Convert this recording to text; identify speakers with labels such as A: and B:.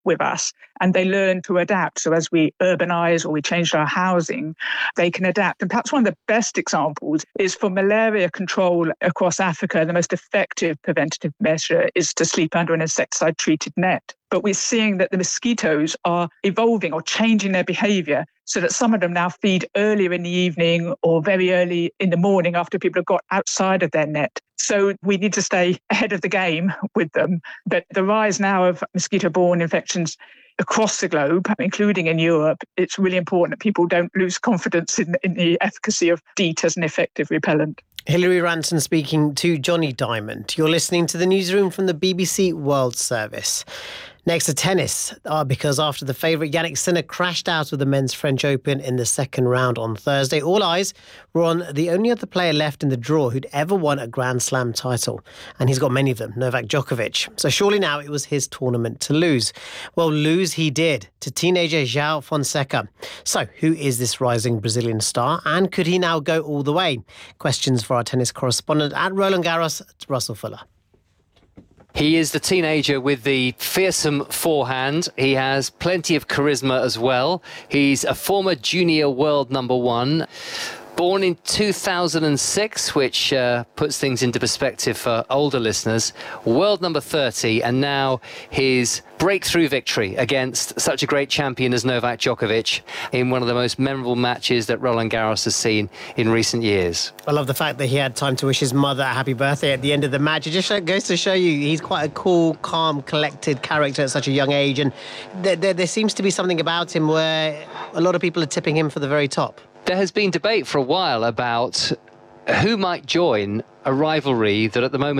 A: with us and they learn to adapt. So as we urbanize or we change our housing, they can adapt. And perhaps one of the best examples is for malaria control across Africa, the most effective preventative measure is to sleep under an insecticide-treated net. But we're seeing that the mosquitoes are evolving or changing their behavior so that some of them now feed earlier in the evening or very early in the morning after people have got outside of their net. So we need to stay ahead of the game with them. But the rise now of mosquito-borne infections across the globe, including in Europe, it's really important that people don't lose confidence in the efficacy of DEET as an effective repellent.
B: Hilary Ranson speaking to Johnny Diamond. You're listening to the newsroom from the BBC World Service. Next to tennis, because after the favourite Jannik Sinner crashed out of the Men's French Open in the second round on Thursday, all eyes were on the only other player left in the draw who'd ever won a Grand Slam title. And he's got many of them, Novak Djokovic. So surely now it was his tournament to lose. Well, lose he did to teenager João Fonseca. So who is this rising Brazilian star? And could he now go all the way? Questions for our tennis correspondent at Roland Garros, Russell Fuller.
C: He is the teenager with the fearsome forehand. He has plenty of charisma as well. He's a former junior world number one. Born in 2006, which puts things into perspective for older listeners. World number 30, and now his breakthrough victory against such a great champion as Novak Djokovic in one of the most memorable matches that Roland Garros has seen in recent years.
B: I love the fact that he had time to wish his mother a happy birthday at the end of the match. It just goes to show you he's quite a cool, calm, collected character at such a young age, and there seems to be something about him where a lot of people are tipping him for the very top.
C: There has been debate for a while about who might join a rivalry that at the moment